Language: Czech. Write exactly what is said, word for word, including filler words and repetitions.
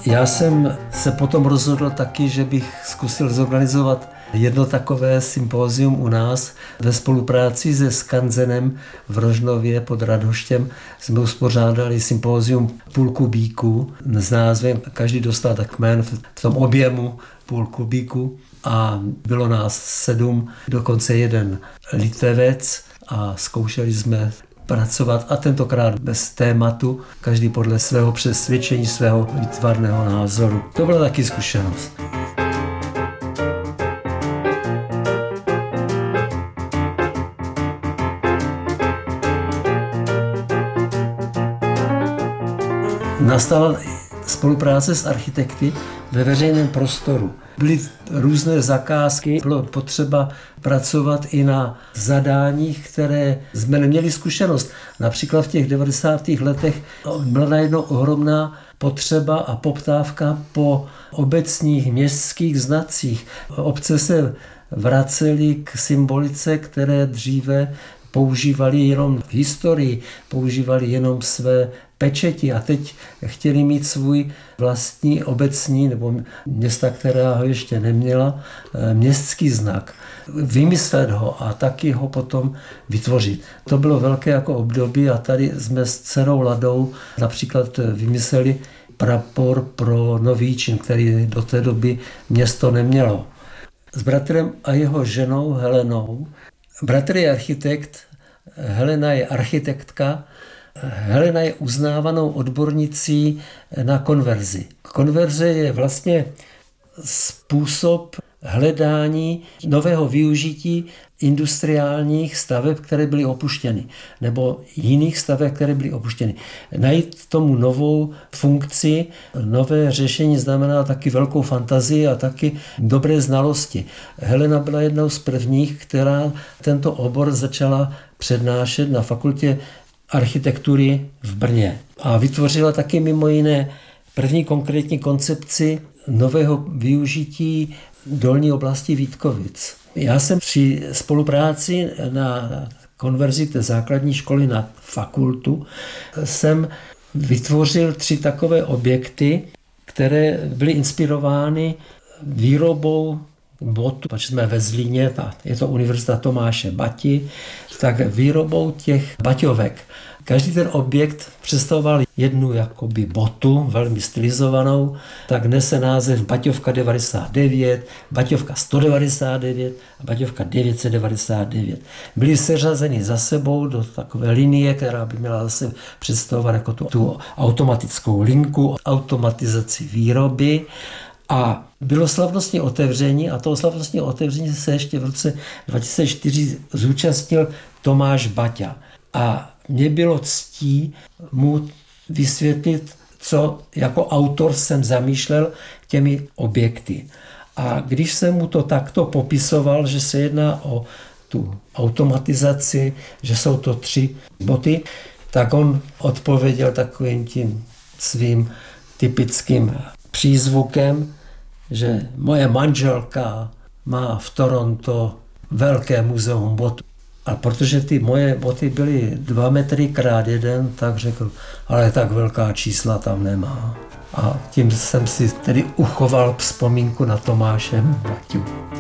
Já jsem se potom rozhodl taky, že bych zkusil zorganizovat jedno takové sympózium u nás ve spolupráci se Skanzenem v Rožnově pod Radhoštěm. Jsme uspořádali sympózium Půl kubíku s názvem Každý dostal tak jmén v tom objemu Půl kubíku a bylo nás sedm, dokonce jeden Litvec a zkoušeli jsme pracovat a tentokrát bez tématu, každý podle svého přesvědčení, svého výtvarného názoru. To byla taky zkušenost. Nastala spolupráce s architekty ve veřejném prostoru. Byly různé zakázky, bylo potřeba pracovat i na zadáních, které jsme neměli zkušenost. Například v těch devadesátých letech byla najednou ohromná potřeba a poptávka po obecních městských znacích. Obce se vracely k symbolice, které dříve používali jenom v historii, používali jenom své pečeti a teď chtěli mít svůj vlastní obecní nebo města, která ho ještě neměla, městský znak. Vymyslet ho a taky ho potom vytvořit. To bylo velké jako období a tady jsme s dcerou Ladou například vymysleli prapor pro Novíčin, který do té doby město nemělo. S bratrem a jeho ženou Helenou. Bratr je architekt, Helena je architektka. Helena je uznávanou odbornicí na konverzi. Konverze je vlastně způsob hledání nového využití industriálních staveb, které byly opuštěny, nebo jiných staveb, které byly opuštěny. Najít tomu novou funkci, nové řešení znamená taky velkou fantazii a taky dobré znalosti. Helena byla jednou z prvních, která tento obor začala přednášet na fakultě architektury v Brně. A vytvořila taky mimo jiné první konkrétní koncepci nového využití dolní oblasti Vítkovic. Já jsem při spolupráci na konverzi té základní školy na fakultu jsem vytvořil tři takové objekty, které byly inspirovány výrobou botu, protože jsme ve Zlíně, je to Univerzita Tomáše Bati, tak výrobou těch baťovek. Každý ten objekt představoval jednu jakoby botu, velmi stylizovanou, tak nese název Baťovka devadesát devět, Baťovka sto devadesát devět a Baťovka devět set devadesát devět. Byly seřazeny za sebou do takové linie, která by měla zase představovat jako tu, tu automatickou linku, automatizaci výroby. A bylo slavnostní otevření a toho slavnostního otevření se ještě v roce dva tisíce čtyři zúčastnil Tomáš Baťa. A mě bylo ctí mu vysvětlit, co jako autor jsem zamýšlel těmi objekty. A když jsem mu to takto popisoval, že se jedná o tu automatizaci, že jsou to tři boty, tak on odpověděl takovým tím svým typickým přízvukem, že moje manželka má v Toronto velké muzeum botů. A protože ty moje boty byly dva metry krát jeden, tak řekl, ale tak velká čísla tam nemá. A tím jsem si tedy uchoval vzpomínku na Tomáše Baťu.